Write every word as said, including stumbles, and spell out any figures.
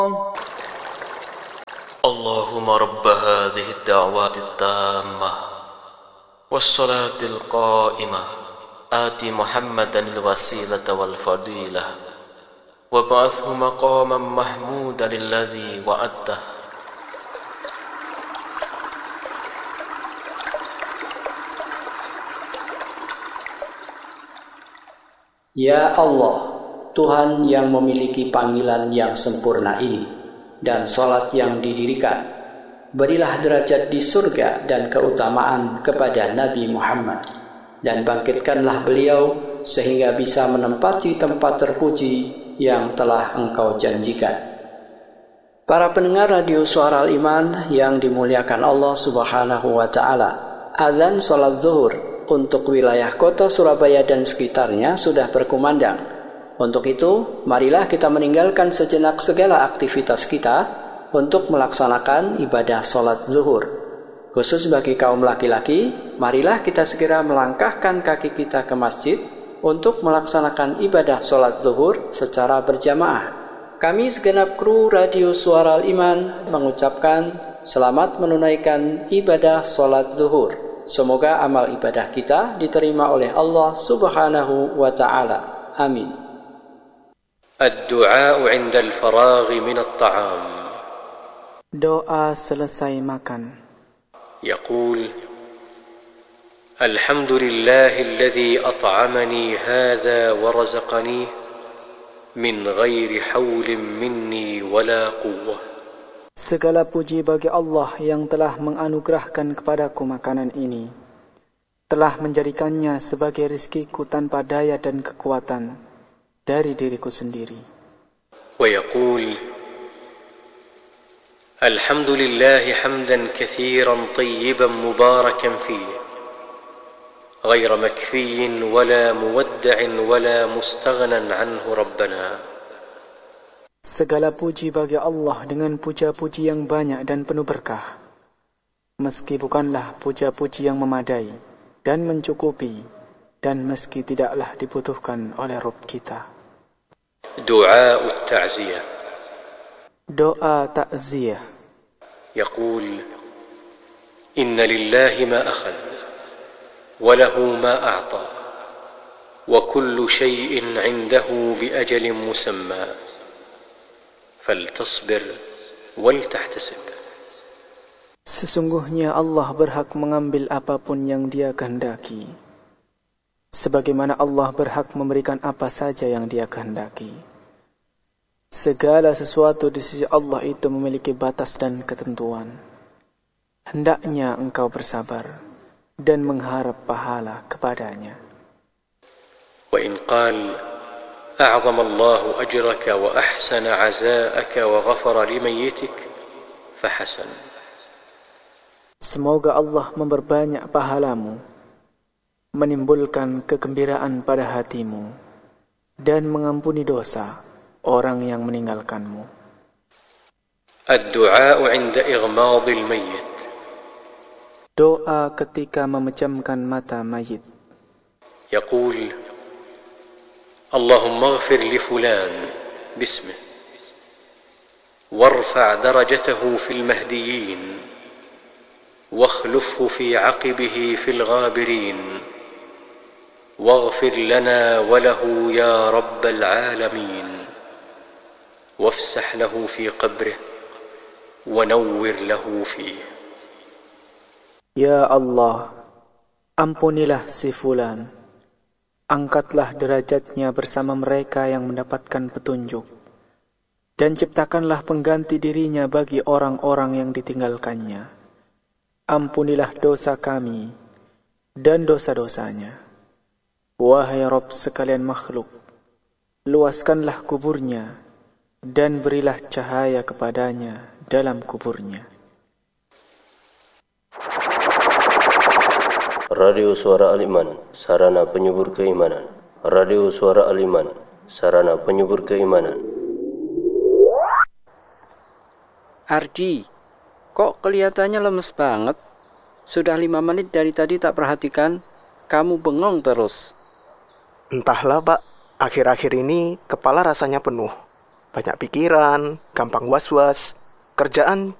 اللهم رب هذه الدعوات التامة والصلاة القائمة آت محمدا الوسيلة والفضيلة وابعثه مقاما محمودا الذي وعدته. Ya Allah, Tuhan yang memiliki panggilan yang sempurna ini dan salat yang didirikan, berilah derajat di surga dan keutamaan kepada Nabi Muhammad, dan bangkitkanlah beliau sehingga bisa menempati tempat terpuji yang telah Engkau janjikan. Para pendengar radio Suara Al-Iman yang dimuliakan Allah Subhanahu wa Ta'ala, azan salat zuhur untuk wilayah kota Surabaya dan sekitarnya sudah berkumandang. Untuk itu, marilah kita meninggalkan sejenak segala aktivitas kita untuk melaksanakan ibadah salat zuhur. Khusus bagi kaum laki-laki, marilah kita segera melangkahkan kaki kita ke masjid untuk melaksanakan ibadah salat zuhur secara berjamaah. Kami segenap kru Radio Suara Al-Iman mengucapkan selamat menunaikan ibadah salat zuhur. Semoga amal ibadah kita diterima oleh Allah Subhanahu wa Ta'ala. Amin. الدعاء عند الفراغ من الطعام. Doa selesai makan. يقول: الحمد لله الذي أطعمني هذا ورزقنيه من غير حول مني ولا قوة. Segala puji bagi Allah yang telah menganugerahkan kepadaku makanan ini, telah menjadikannya sebagai rezekiku tanpa daya dan kekuatan dari diriku sendiri. ويقول: الحمد لله حمدا كثيرا طيبا مباركا فيه غير مكفي ولا مودع ولا مستغنى عنه ربنا. Segala puji bagi Allah dengan puja-puji yang banyak dan penuh berkah, meski bukanlah puja-puji yang memadai dan mencukupi, dan meski tidaklah dibutuhkan oleh Rabb kita. دعاء التعزية. Doa takziah. يقول: إن لله ما أخذ وله ما أعطى وكل شيء عنده بأجل مسمى فلتصبر ولتحتسب. Sesungguhnya Allah berhak mengambil apapun yang Dia kehendaki, sebagaimana Allah berhak memberikan apa saja yang Dia kehendaki. Segala sesuatu di sisi Allah itu memiliki batas dan ketentuan. Hendaknya engkau bersabar dan mengharap pahala kepadanya. وإن قال: أعظم الله أجرك وأحسن عزاءك وغفر لميتك فحسن. Semoga Allah memperbanyak pahalamu, menimbulkan kegembiraan pada hatimu, dan mengampuni dosa orang yang meninggalkanmu. الدعاء عند إغماض الميت. Doa ketika memejamkan mata mayit. يقول: اللهم اغفر لفلان باسمه وارفع درجته في المهديين واخلفه في عقبه في الغابرين واغفر لنا وله يا رب العالمين وافسح له في قبره ونور له فيه. Ya Allah, ampunilah si fulan, angkatlah derajatnya bersama mereka yang mendapatkan petunjuk, dan ciptakanlah pengganti dirinya bagi orang-orang yang ditinggalkannya. Ampunilah dosa kami dan dosa-dosanya. Wahai Rabb sekalian makhluk, luaskanlah kuburnya dan berilah cahaya kepadanya dalam kuburnya. Radio Suara Al-Iman, sarana penyubur keimanan. Radio Suara Al-Iman, sarana penyubur keimanan. Ardi, kok kelihatannya lemes banget? Sudah lima menit dari tadi tak perhatikan, kamu bengong terus. Entahlah, Pak. Akhir-akhir ini kepala rasanya penuh. banyak pikiran, gampang was-was, kerjaan